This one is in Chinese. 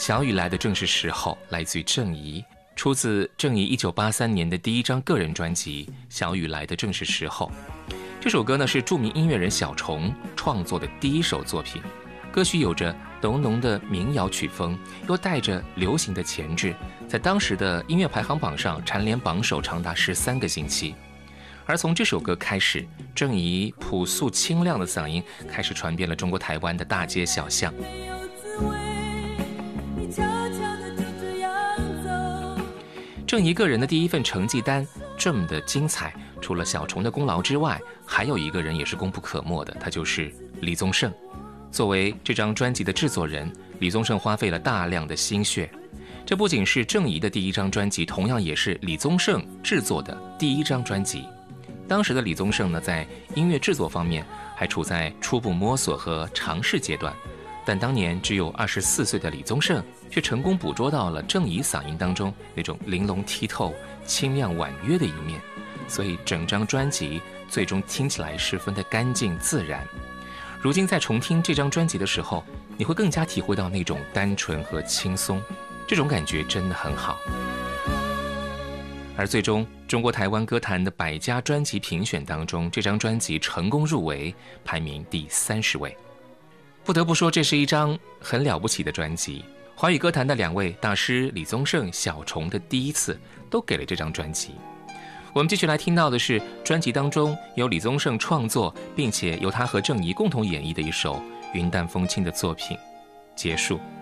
小雨来的正是时候，来自于郑怡，出自郑怡1983年的第一张个人专辑《小雨来的正是时候》。这首歌呢是著名音乐人小虫创作的第一首作品，歌曲有着浓浓的民谣曲风，又带着流行的前置，在当时的音乐排行榜上蝉联榜首长达13个星期。而从这首歌开始，郑怡朴素清亮的嗓音开始传遍了中国台湾的大街小巷。郑怡个人的第一份成绩单这么的精彩，除了小虫的功劳之外，还有一个人也是功不可没的，他就是李宗盛。作为这张专辑的制作人，李宗盛花费了大量的心血。这不仅是郑怡的第一张专辑，同样也是李宗盛制作的第一张专辑。当时的李宗盛呢，在音乐制作方面还处在初步摸索和尝试阶段，但当年只有24岁的李宗盛却成功捕捉到了郑怡嗓音当中那种玲珑剔透、清亮婉约的一面，所以整张专辑最终听起来十分的干净自然。如今在重听这张专辑的时候，你会更加体会到那种单纯和轻松，这种感觉真的很好。而最终中国台湾歌坛的100家专辑评选当中，这张专辑成功入围，排名第30位。不得不说，这是一张很了不起的专辑。华语歌坛的2位大师李宗盛、小虫的第一次都给了这张专辑。我们继续来听到的是专辑当中由李宗盛创作，并且由他和郑怡共同演绎的一首云淡风轻的作品《结束》。